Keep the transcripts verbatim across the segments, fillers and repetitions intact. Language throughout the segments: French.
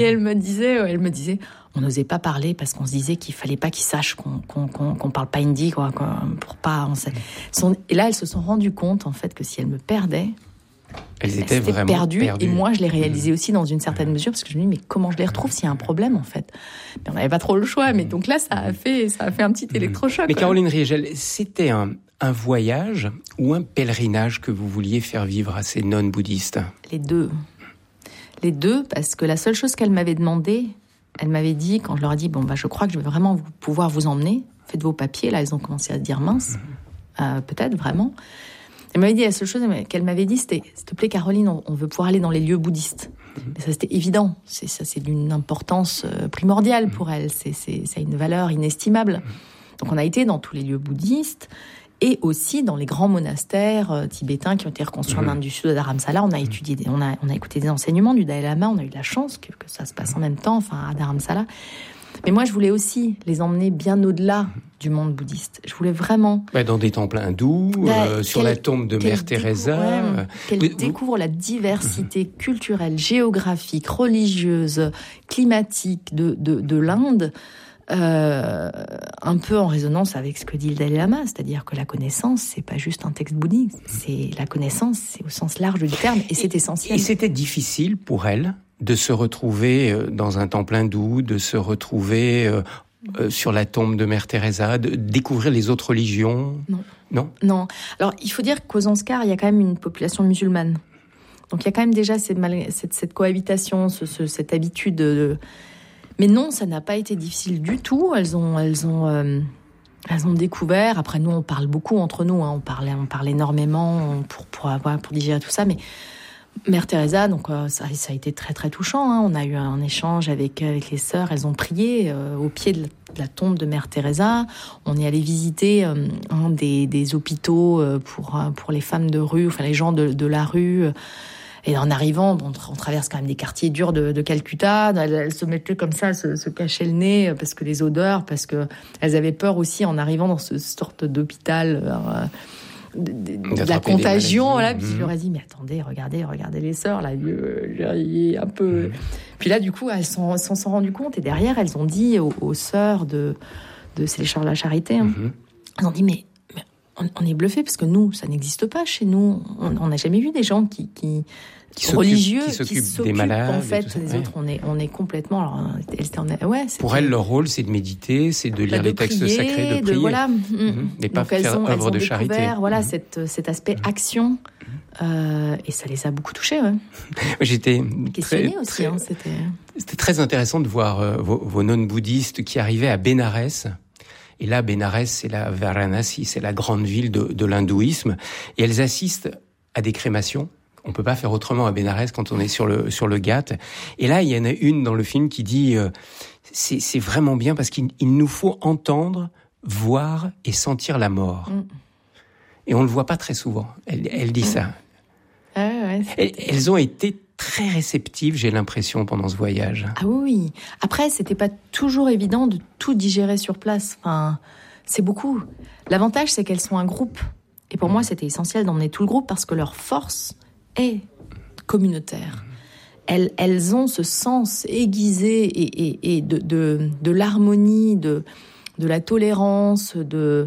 Et elle me disait, elle me disait, on n'osait pas parler parce qu'on se disait qu'il fallait pas qu'ils sachent qu'on qu'on qu'on, qu'on parle pas hindi, quoi, pour pas. On sait. Et là, elles se sont rendues compte en fait que si elles me perdaient, elles étaient elles vraiment perdues. perdues. Et moi, je l'ai réalisé aussi dans une certaine mesure parce que je me dis, mais comment je les retrouve s'il y a un problème en fait? Mais on n'avait pas trop le choix. Mais donc là, ça a fait, ça a fait un petit électrochoc. Mais quoi. Caroline Riegel, c'était un un voyage ou un pèlerinage que vous vouliez faire vivre à ces nonnes bouddhistes? Les deux. Les deux, parce que la seule chose qu'elle m'avait demandé, elle m'avait dit, quand je leur ai dit, bon, bah, je crois que je vais vraiment vous, pouvoir vous emmener, faites vos papiers, là, elles ont commencé à se dire mince, euh, peut-être, vraiment. Elle m'avait dit, la seule chose qu'elle m'avait dit, c'était, s'il te plaît, Caroline, on, on veut pouvoir aller dans les lieux bouddhistes. Mais ça, c'était évident. C'est, ça, c'est d'une importance euh, primordiale pour elle. C'est, c'est, ça a une valeur inestimable. Donc, on a été dans tous les lieux bouddhistes. Et aussi dans les grands monastères euh, tibétains qui ont été reconstruits mmh. en Inde du Sud, à Dharamsala. On a étudié, des, on a, on a écouté des enseignements du Dalai Lama. On a eu de la chance que, que ça se passe en même temps, enfin, à Dharamsala. Mais moi, je voulais aussi les emmener bien au-delà du monde bouddhiste. Je voulais vraiment... Bah, dans des temples hindous, bah, euh, sur la tombe de Mère Teresa. Découvre, ouais, qu'elle vous... découvre la diversité mmh. culturelle, géographique, religieuse, climatique de, de, de l'Inde. Euh, un peu en résonance avec ce que dit le Dalai Lama, c'est-à-dire que la connaissance, c'est pas juste un texte bouddhique, c'est la connaissance, c'est au sens large du terme, et c'est essentiel. Et c'était difficile pour elle de se retrouver dans un temple hindou, de se retrouver euh, euh, sur la tombe de Mère Teresa, de découvrir les autres religions. Non. Non. Non. Alors, il faut dire qu'au Zanskar, il y a quand même une population musulmane. Donc, il y a quand même déjà cette, cette, cette cohabitation, ce, ce, cette habitude de... Mais non, ça n'a pas été difficile du tout. Elles ont, elles ont, euh, elles ont découvert. Après, nous, on parle beaucoup entre nous. Hein. On parlait, on parle énormément pour pour avoir, pour digérer tout ça. Mais Mère Teresa, donc euh, ça, ça a été très très touchant. Hein. On a eu un échange avec avec les sœurs. Elles ont prié euh, au pied de la, de la tombe de Mère Teresa. On est allé visiter euh, un des des hôpitaux euh, pour pour les femmes de rue, enfin les gens de de la rue. Et en arrivant, on, on traverse quand même des quartiers durs de, de Calcutta. Elles, elles se mettaient comme ça, se, se cachaient le nez parce que les odeurs, parce que elles avaient peur aussi en arrivant dans ce sorte d'hôpital euh, de, de, de la contagion. Voilà. Puis mmh. je leur ai dit, mais attendez, regardez, regardez les sœurs là, il un peu. Mmh. Puis là, du coup, elles s'en sont, sont rendues compte et derrière, elles ont dit aux, aux sœurs de, de c'est les Sœurs de la Charité. Hein, mmh. Elles ont dit, mais on est bluffé parce que nous, ça n'existe pas chez nous. On n'a jamais vu des gens qui, qui, qui religieux, qui s'occupent, qui s'occupent des malades. En fait, les ouais. autres, on est, on est complètement. Alors, elles étaient en, ouais, pour elles, leur rôle, c'est de méditer, c'est de lire bah, de les textes prier, sacrés, de prier, de, voilà, mmh. et pas donc faire ont, œuvre de charité. Voilà, mmh. cette, cet aspect mmh. action, euh, et ça les a beaucoup touchés. Ouais. J'étais questionné très, aussi. Très, hein, c'était... c'était très intéressant de voir euh, vos, vos nonnes bouddhistes qui arrivaient à Bénarès. Et là, Bénarès, c'est la Varanasi, c'est la grande ville de, de l'hindouisme. Et elles assistent à des crémations. On peut pas faire autrement à Bénarès quand on est sur le sur le Ghat. Et là, il y en a une dans le film qui dit euh, c'est, c'est vraiment bien parce qu'il il nous faut entendre, voir et sentir la mort. Mm. Et on le voit pas très souvent. Elle, elle dit mm. ça. Ah ouais, elles, elles ont été très réceptive, j'ai l'impression, pendant ce voyage. Ah oui. Après, c'était pas toujours évident de tout digérer sur place. Enfin, c'est beaucoup. L'avantage, c'est qu'elles sont un groupe. Et pour mmh. moi, c'était essentiel d'emmener tout le groupe parce que leur force est communautaire. Elles, elles ont ce sens aiguisé et, et, et de, de, de l'harmonie, de, de la tolérance, de,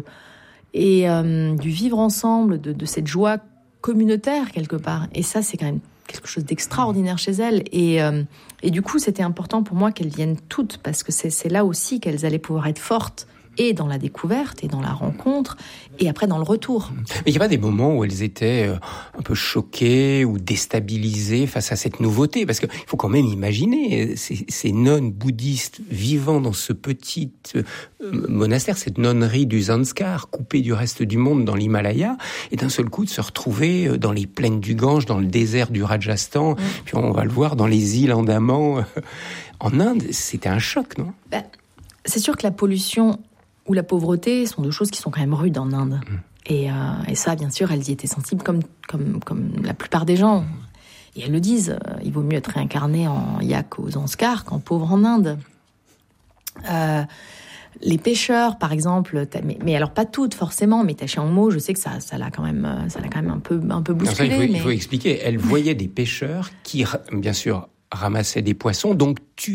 et euh, du vivre ensemble, de, de cette joie communautaire, quelque part. Et ça, c'est quand même quelque chose d'extraordinaire chez elles. Et, euh, et du coup, c'était important pour moi qu'elles viennent toutes, parce que c'est, c'est là aussi qu'elles allaient pouvoir être fortes, et dans la découverte, et dans la rencontre, et après dans le retour. Mais il n'y a pas des moments où elles étaient un peu choquées ou déstabilisées face à cette nouveauté? Parce qu'il faut quand même imaginer ces, ces nonnes bouddhistes vivant dans ce petit monastère, cette nonnerie du Zanskar, coupée du reste du monde dans l'Himalaya, et d'un seul coup de se retrouver dans les plaines du Gange, dans le désert du Rajasthan, mmh. puis on va le voir dans les îles Andaman. En Inde, c'était un choc, non? Ben, c'est sûr que la pollution ou la pauvreté sont deux choses qui sont quand même rudes en Inde. Mmh. Et, euh, et ça, bien sûr, elles y étaient sensibles comme, comme, comme la plupart des gens. Et elles le disent, euh, il vaut mieux être réincarné en yak aux Zanskar qu'en pauvre en Inde. Euh, les pêcheurs, par exemple, mais, mais alors pas toutes forcément, mais ta Chiang Mai, je sais que ça, ça l'a quand même, ça l'a quand même un peu, un peu bousculé. Non, ça, il, faut, mais... il faut expliquer. Elle voyait des pêcheurs qui, bien sûr, ramassaient des poissons, donc